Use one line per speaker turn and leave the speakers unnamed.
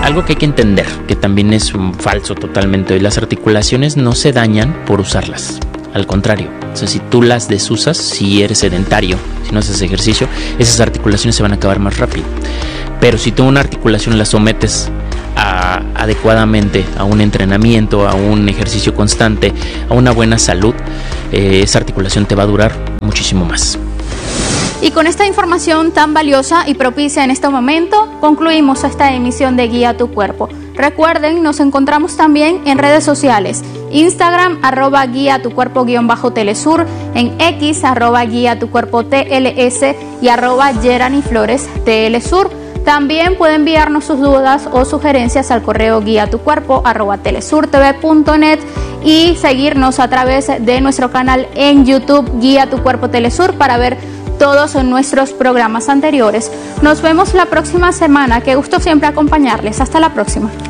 Algo que hay que entender, que también es un falso totalmente, las articulaciones no se dañan por usarlas. Al contrario, o sea, si tú las desusas, si eres sedentario, si no haces ejercicio, esas articulaciones se van a acabar más rápido. Pero si tú una articulación la sometes adecuadamente a un entrenamiento, a un ejercicio constante, a una buena salud, esa articulación te va a durar muchísimo más.
Y con esta información tan valiosa y propicia en este momento, concluimos esta emisión de Guía tu Cuerpo. Recuerden, nos encontramos también en redes sociales, Instagram, @guía tu cuerpo_telesur, en X, @guía tu cuerpo TLS y @Gerani_Flores TLSur. También pueden enviarnos sus dudas o sugerencias al correo guiatucuerpo@telesurtv.net y seguirnos a través de nuestro canal en YouTube, Guía tu Cuerpo Telesur, para ver todos nuestros programas anteriores. Nos vemos la próxima semana. Qué gusto siempre acompañarles. Hasta la próxima.